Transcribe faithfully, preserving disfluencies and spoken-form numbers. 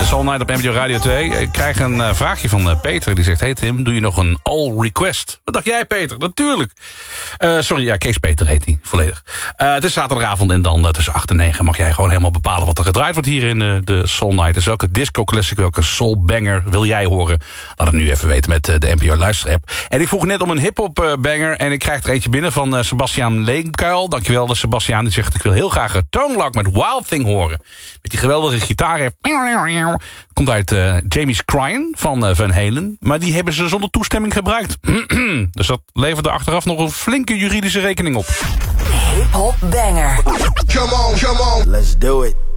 de Soul Night op M D O Radio twee. Ik krijg een uh, vraagje van uh, Peter. Die zegt, hey Tim, doe je nog een all request? Wat dacht jij, Peter? Natuurlijk. Uh, sorry, ja, Kees Peter heet hij, volledig. Uh, het is zaterdagavond en dan uh, tussen acht en negen mag jij gewoon helemaal bepalen wat er gedraaid wordt hier in uh, de Soul Night. Dus welke disco classic, welke soul banger wil jij horen? Laat het nu even weten met uh, de N P O luisterapp. En ik vroeg net om een hip-hop uh, banger en ik krijg er eentje binnen van uh, Sebastiaan Leenkuil. Dankjewel, de Sebastiaan. Die zegt, ik wil heel graag een Tone Loc met Wild Thing horen. Met die geweldige gitaar. Komt uit uh, Jamie's Crying van uh, Van Halen. Maar die hebben ze zonder toestemming gebruikt. Dus dat leverde achteraf nog een flinke juridische rekening op. Hip-hop banger. Come on, come on. Let's do it.